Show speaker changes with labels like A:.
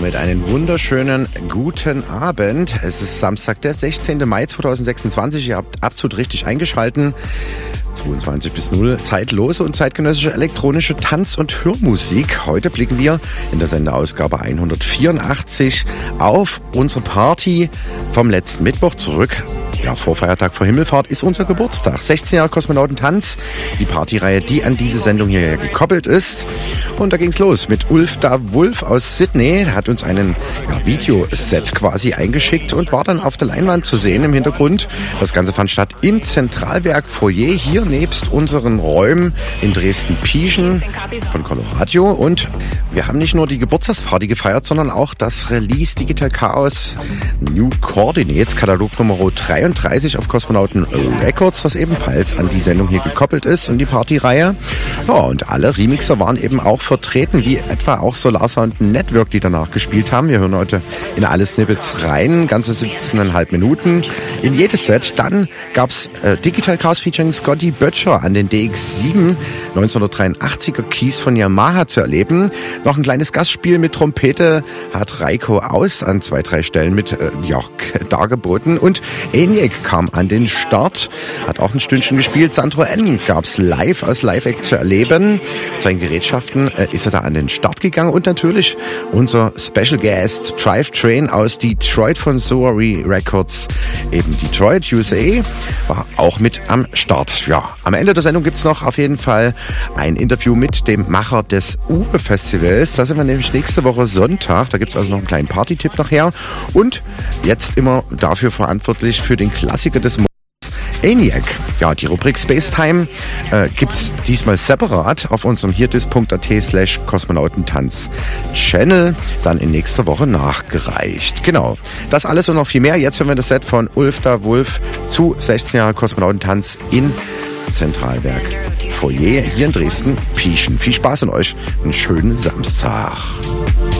A: damit einen wunderschönen guten Abend. Es ist Samstag, der 16. Mai 2026. Ihr habt absolut richtig eingeschalten. 22 bis 0, zeitlose und zeitgenössische elektronische Tanz- und Hörmusik. Heute blicken wir in der Sendeausgabe 184 auf unsere Party vom letzten Mittwoch zurück. Ja, Vorfeiertag vor Himmelfahrt ist unser Geburtstag. 16 Jahre Kosmonautentanz, die Partyreihe, die an diese Sendung hier gekoppelt ist. Und da ging's los mit Ulf da Wolf aus Sydney. Er hat uns einen Videoset quasi eingeschickt und war dann auf der Leinwand zu sehen im Hintergrund. Das Ganze fand statt im Zentralwerk Foyer, hier nebst unseren Räumen in Dresden-Pieschen von Coloradio. Und wir haben nicht nur die Geburtstagsparty gefeiert, sondern auch das Release Digital Chaos New Coordinates, Katalog Nummer 33 auf Kosmonauten Records, was ebenfalls an die Sendung hier gekoppelt ist und die Partyreihe. Ja, und alle Remixer waren eben auch vertreten, wie etwa auch Solar Sound Network, die danach gespielt haben. Wir hören heute in alle Snippets rein, ganze 17,5 Minuten in jedes Set. Dann gab's Digital Chaos featuring Scotty Böttcher an den DX7 1983er Keys von Yamaha zu erleben. Noch ein kleines Gastspiel mit Trompete hat Reiko Aus an 2-3 Stellen mit dargeboten. Und ENIAC kam an den Start, hat auch ein Stündchen gespielt. Sandro N. gab's live als Live-Act zu erleben. Mit seinen Gerätschaften ist er da an den Start gegangen. Und natürlich unser Special Guest Drive Train aus Detroit von Zoary Records, eben Detroit, USA, war auch mit am Start. Ja, am Ende der Sendung gibt's noch auf jeden Fall ein Interview mit dem Macher des Uwe-Festivals. Da sind wir nämlich nächste Woche Sonntag. Da gibt's also noch einen kleinen Party-Tipp nachher. Und jetzt immer dafür verantwortlich für den Klassiker des Monats, ENIAC. Ja, die Rubrik Spacetime gibt's diesmal separat auf unserem hierdis.at/Kosmonautentanz-Channel, dann in nächster Woche nachgereicht. Genau, das alles und noch viel mehr. Jetzt hören wir das Set von Ulf da Wolf zu 16 Jahre Kosmonautentanz in Zentralwerk Foyer hier in Dresden-Pieschen. Viel Spaß an euch, einen schönen Samstag.